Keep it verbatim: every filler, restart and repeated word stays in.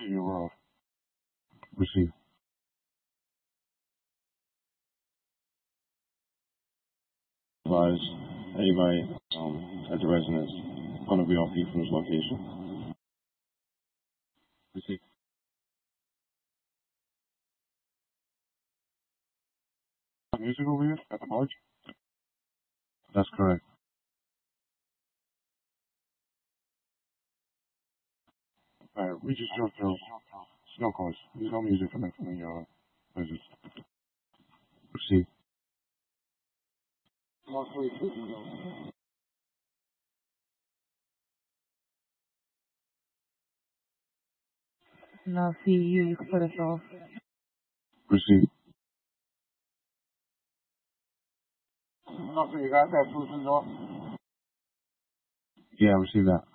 You're wrong. Receive. Advise anybody um, at the residence going to be off from this location. Receive. Music over here at the barge? That's correct. Alright, we just jumped through snow cones. There's no music coming from the uh, visits. Receive. No, see you. You can put us off. Receive. No, so you got that, Susan's off? Yeah, receive that.